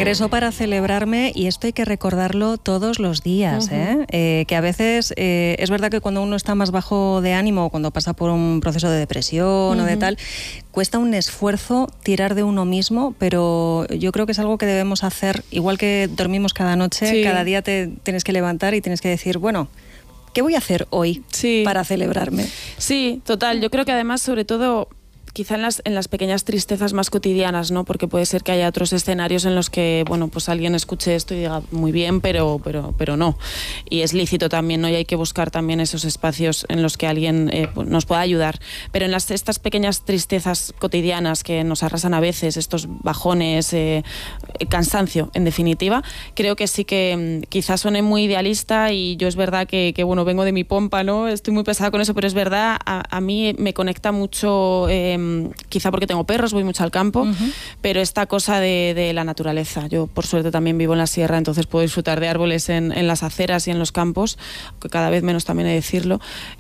Regreso para celebrarme, y esto hay que recordarlo todos los días, que a veces es verdad que cuando uno está más bajo de ánimo, cuando pasa por un proceso de depresión o de tal, cuesta un esfuerzo tirar de uno mismo, pero yo creo que es algo que debemos hacer, igual que dormimos cada noche, cada día te tienes que levantar y tienes que decir, bueno, ¿qué voy a hacer hoy para celebrarme? Sí, total. Yo creo que además, sobre todo, quizá en las pequeñas tristezas más cotidianas, ¿no? Porque puede ser que haya otros escenarios en los que, bueno, pues alguien escuche esto y diga muy bien, pero no. Y es lícito también, ¿no? Y hay que buscar también esos espacios en los que alguien nos pueda ayudar. Pero en estas pequeñas tristezas cotidianas que nos arrasan a veces, estos bajones, cansancio, en definitiva, creo que sí que quizás suene muy idealista, y yo es verdad que bueno, vengo de mi pompa, ¿no? Estoy muy pesada con eso, pero es verdad, a mí me conecta mucho, quizá porque tengo perros, voy mucho al campo, pero esta cosa de la naturaleza. Yo, por suerte, también vivo en la sierra, entonces puedo disfrutar de árboles en las aceras y en los campos, que cada vez menos también he de decirlo.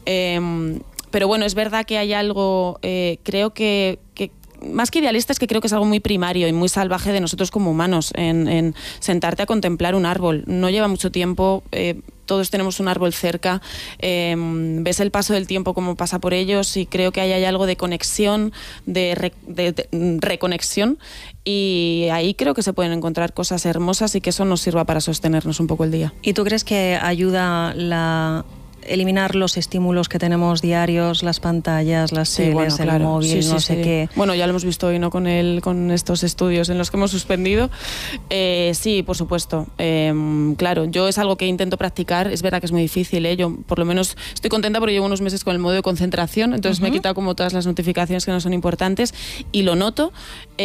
Pero bueno, es verdad que hay algo, creo que más que idealista, es que creo que es algo muy primario y muy salvaje de nosotros como humanos, en sentarte a contemplar un árbol. No lleva mucho tiempo, todos tenemos un árbol cerca, ves el paso del tiempo, cómo pasa por ellos, y creo que ahí hay algo de conexión, de reconexión, y ahí creo que se pueden encontrar cosas hermosas y que eso nos sirva para sostenernos un poco el día. ¿Y tú crees que ayuda eliminar los estímulos que tenemos diarios, las pantallas, las teles, el móvil, no sé qué? Bueno, ya lo hemos visto hoy, ¿no? Con estos estudios en los que hemos suspendido. Sí, por supuesto. Claro, yo es algo que intento practicar. Es verdad que es muy difícil, ¿eh? Yo por lo menos estoy contenta porque llevo unos meses con el modo de concentración, entonces me he quitado como todas las notificaciones que no son importantes, y lo noto,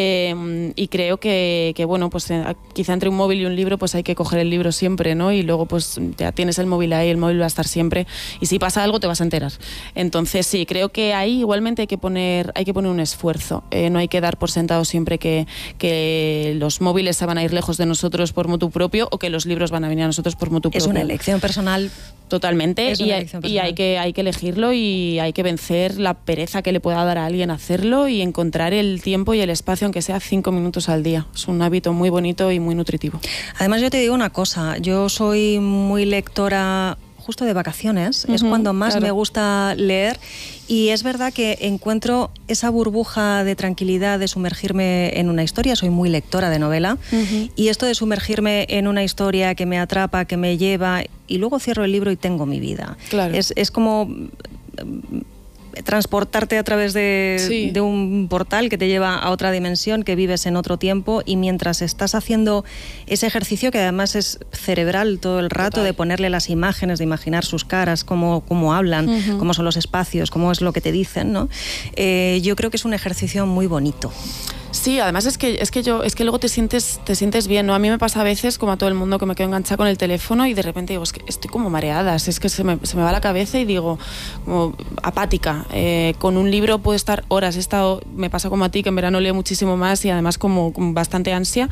y creo que bueno, pues quizá entre un móvil y un libro, pues hay que coger el libro siempre, ¿no? Y luego pues ya tienes el móvil ahí, el móvil va a estar siempre, y si pasa algo te vas a enterar. Entonces sí, creo que ahí igualmente hay que poner un esfuerzo. No hay que dar por sentado siempre que los móviles se van a ir lejos de nosotros por motu propio, o que los libros van a venir a nosotros por motu propio. Es una elección personal. Totalmente, y hay que elegirlo, y hay que vencer la pereza que le pueda dar a alguien hacerlo, y encontrar el tiempo y el espacio, aunque sea 5 minutos al día. Es un hábito muy bonito y muy nutritivo. Además, yo te digo una cosa, yo soy muy lectora justo de vacaciones, es cuando más me gusta leer, y es verdad que encuentro esa burbuja de tranquilidad de sumergirme en una historia. Soy muy lectora de novela, y esto de sumergirme en una historia que me atrapa, que me lleva, y luego cierro el libro y tengo mi vida. Claro. Es como transportarte a través de un portal que te lleva a otra dimensión, que vives en otro tiempo, y mientras estás haciendo ese ejercicio, que además es cerebral todo el rato, de ponerle las imágenes, de imaginar sus caras, cómo hablan, cómo son los espacios, cómo es lo que te dicen, ¿no? Yo creo que es un ejercicio muy bonito. Sí, además es que luego te sientes bien, ¿no? A mí me pasa a veces, como a todo el mundo, que me quedo enganchada con el teléfono y de repente digo, es que estoy como mareada, es que se me va la cabeza y digo, como apática. Con un libro puedo estar horas, me pasa como a ti, que en verano leo muchísimo más y además como con bastante ansia,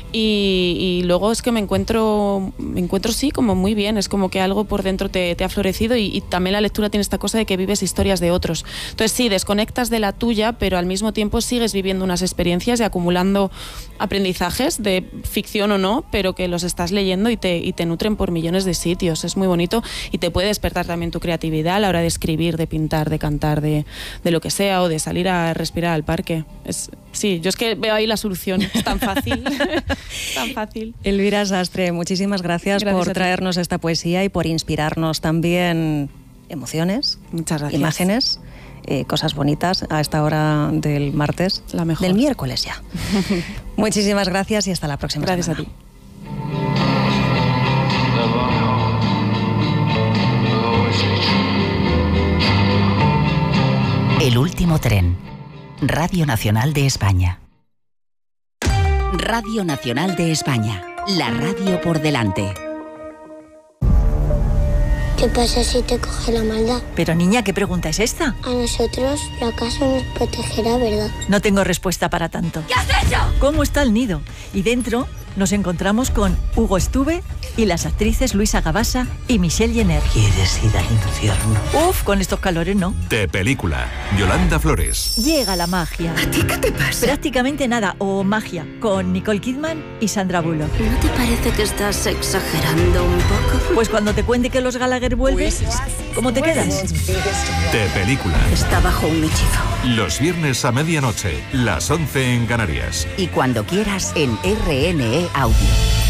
y luego es que me encuentro sí, como muy bien, es como que algo por dentro te ha florecido, y también la lectura tiene esta cosa de que vives historias de otros. Entonces sí, desconectas de la tuya, pero al mismo tiempo sigues viviendo unas experiencias y acumulando aprendizajes, de ficción o no, pero que los estás leyendo y te nutren por millones de sitios. Es muy bonito, y te puede despertar también tu creatividad a la hora de escribir, de pintar, de cantar, de lo que sea, o de salir a respirar al parque. Sí, yo es que veo ahí la solución. Es tan fácil. Tan fácil. Elvira Sastre, muchísimas gracias por traernos esta poesía y por inspirarnos también emociones, muchas gracias, imágenes, cosas bonitas a esta hora del martes, del miércoles ya. Muchísimas gracias y hasta la próxima semana. Gracias a ti. El último tren. Radio Nacional de España. Radio Nacional de España. La radio por delante. ¿Qué pasa si te coge la maldad? Pero niña, ¿qué pregunta es esta? A nosotros la casa nos protegerá, ¿verdad? No tengo respuesta para tanto. ¿Qué has hecho? ¿Cómo está el nido? Y dentro, nos encontramos con Hugo Estuve y las actrices Luisa Gabasa y Michelle Jenner. ¿Quieres ir al infierno? Uf, con estos calores no. De película, Yolanda Flores. Llega la magia. ¿A ti qué te pasa? Prácticamente nada, o magia, con Nicole Kidman y Sandra Bullock. ¿No te parece que estás exagerando un poco? Pues cuando te cuente que los Gallagher vuelven, ¿cómo te quedas? De película. Está bajo un hechizo. Los viernes a medianoche, las 11 en Canarias. Y cuando quieras en RNE Audio.